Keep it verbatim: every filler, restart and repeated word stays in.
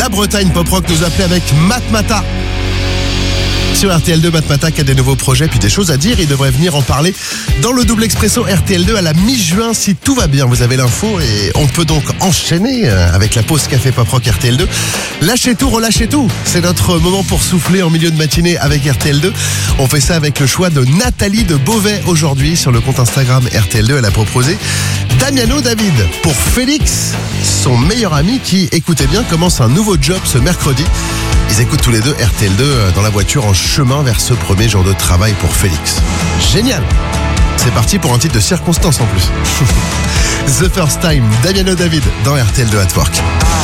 la Bretagne Pop Rock nous appelait avec Matmata. Sur R T L deux, Matmata qui a des nouveaux projets puis des choses à dire. Il devrait venir en parler dans le double expresso R T L deux à la mi-juin si tout va bien. Vous avez l'info et on peut donc enchaîner avec la pause café Pop Rock R T L deux. Lâchez tout, relâchez tout. C'est notre moment pour souffler en milieu de matinée avec R T L deux. On fait ça avec le choix de Nathalie de Beauvais aujourd'hui sur le compte Instagram R T L deux. Elle a proposé Damiano David pour Félix, son meilleur ami qui, écoutez bien, commence un nouveau job ce mercredi. Ils écoutent tous les deux R T L deux dans la voiture en chemin vers ce premier jour de travail pour Félix. Génial! C'est parti pour un titre de circonstance en plus. The First Time, Damiano David dans R T L deux at Work.